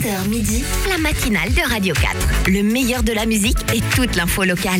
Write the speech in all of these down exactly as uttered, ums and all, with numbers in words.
vingt heures midi, la matinale de Radio quatre. Le meilleur de la musique et toute l'info locale.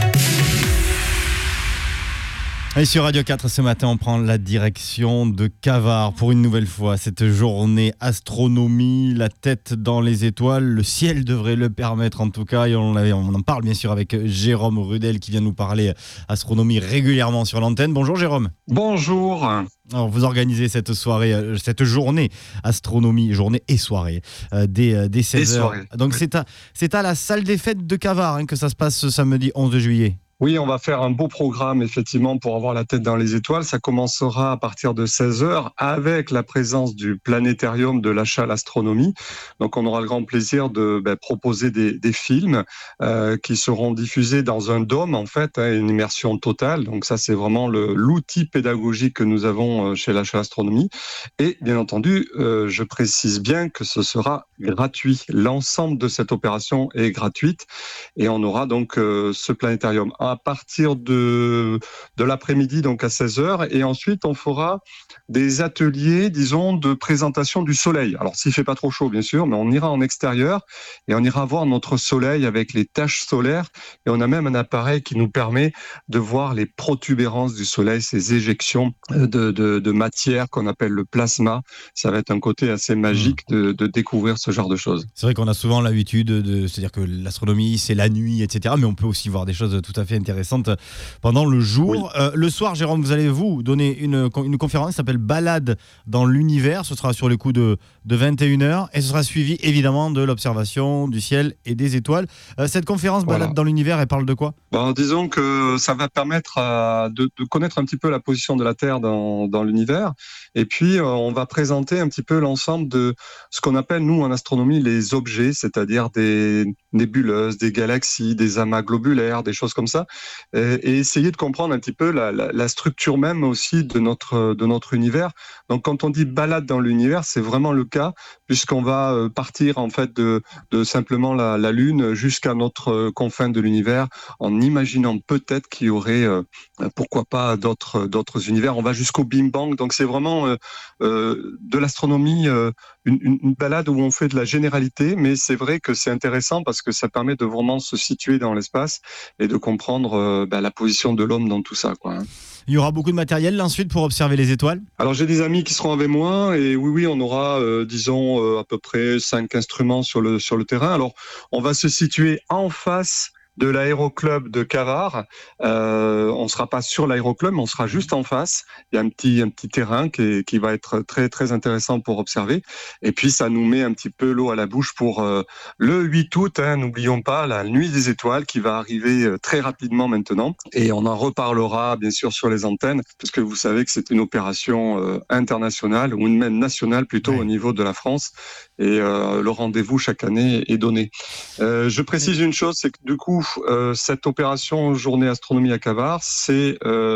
Et sur Radio quatre, ce matin, on prend la direction de Cavars pour une nouvelle fois. Cette journée astronomie, la tête dans les étoiles, le ciel devrait le permettre en tout cas. Et on, on en parle bien sûr avec Jérôme Rudel qui vient nous parler astronomie régulièrement sur l'antenne. Bonjour Jérôme. Bonjour. Alors, vous organisez cette soirée, cette journée astronomie, journée et soirée, euh, dès, dès seize heures. Donc oui. c'est, à, c'est à la salle des fêtes de Cavars hein, que ça se passe ce samedi onze juillet. Oui, on va faire un beau programme, effectivement, pour avoir la tête dans les étoiles. Ça commencera à partir de seize heures avec la présence du planétarium de La Chale Astronomie. Donc, on aura le grand plaisir de ben, proposer des, des films euh, qui seront diffusés dans un dôme, en fait, hein, une immersion totale. Donc, ça, c'est vraiment le, l'outil pédagogique que nous avons chez La Chale Astronomie. Et, bien entendu, euh, je précise bien que ce sera gratuit. L'ensemble de cette opération est gratuite. Et on aura donc euh, ce planétarium à partir de, de l'après-midi, donc à seize heures. Et ensuite, on fera des ateliers, disons, de présentation du soleil. Alors, s'il ne fait pas trop chaud, bien sûr, mais on ira en extérieur et on ira voir notre soleil avec les taches solaires. Et on a même un appareil qui nous permet de voir les protubérances du soleil, ces éjections de, de, de matière qu'on appelle le plasma. Ça va être un côté assez magique de, de découvrir ce genre de choses. C'est vrai qu'on a souvent l'habitude de se dire que l'astronomie, c'est la nuit, et cetera. Mais on peut aussi voir des choses tout à fait intéressante pendant le jour. Oui. Euh, le soir, Jérôme, vous allez vous donner une, une conférence qui s'appelle Balade dans l'univers. Ce sera sur les coups de, de vingt et une heures et ce sera suivi évidemment de l'observation du ciel et des étoiles. Euh, cette conférence Balade voilà. dans l'univers, elle parle de quoi ? Bon, disons que ça va permettre à, de, de connaître un petit peu la position de la Terre dans, dans l'univers. Et puis, euh, on va présenter un petit peu l'ensemble de ce qu'on appelle, nous, en astronomie, les objets, c'est-à-dire des nébuleuses, des galaxies, des amas globulaires, des choses comme ça. Et essayer de comprendre un petit peu la, la, la structure même aussi de notre, de notre univers. Donc, quand on dit balade dans l'univers, c'est vraiment le cas, puisqu'on va partir en fait de, de simplement la, la Lune jusqu'à notre confin de l'univers, en imaginant peut-être qu'il y aurait, euh, pourquoi pas, d'autres, d'autres univers. On va jusqu'au Big Bang. Donc, c'est vraiment euh, euh, de l'astronomie, euh, une, une balade où on fait de la généralité, mais c'est vrai que c'est intéressant parce que ça permet de vraiment se situer dans l'espace et de comprendre euh, bah, la position de l'homme dans tout ça, quoi, hein. Il y aura beaucoup de matériel là, ensuite pour observer les étoiles ? Alors j'ai des amis qui seront avec moi et oui, oui, on aura, euh, disons, euh, à peu près cinq instruments sur le, sur le terrain. Alors on va se situer en face de l'aéroclub de Cavars. Euh, on ne sera pas sur l'aéroclub, mais on sera juste en face. Il y a un petit, un petit terrain qui, est, qui va être très, très intéressant pour observer. Et puis, ça nous met un petit peu l'eau à la bouche pour euh, le huit août. Hein, n'oublions pas la nuit des étoiles qui va arriver euh, très rapidement maintenant. Et on en reparlera, bien sûr, sur les antennes, parce que vous savez que c'est une opération euh, internationale, ou même nationale plutôt, ouais. au niveau de la France. Et euh, le rendez-vous chaque année est donné. Euh, je précise une chose, c'est que du coup, Euh, cette opération Journée Astronomie à Cavars, c'est euh,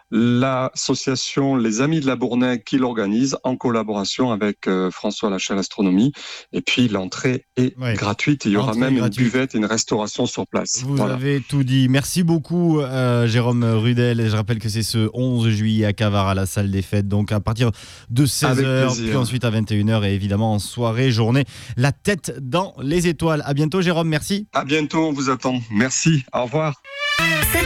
l'association Les Amis de la Bournaie qui l'organise en collaboration avec euh, François La Chale Astronomie. Et puis l'entrée est ouais. gratuite. Il y aura entrée même gratuite. Une buvette et une restauration sur place. Vous voilà. avez tout dit. Merci beaucoup euh, Jérôme Rudel. Et je rappelle que c'est ce onze juillet à Cavars à la salle des fêtes. Donc à partir de seize heures, puis ensuite à vingt et une heures et évidemment en soirée, journée, la tête dans les étoiles. À bientôt Jérôme, merci. À bientôt, on vous attend. Merci, au revoir.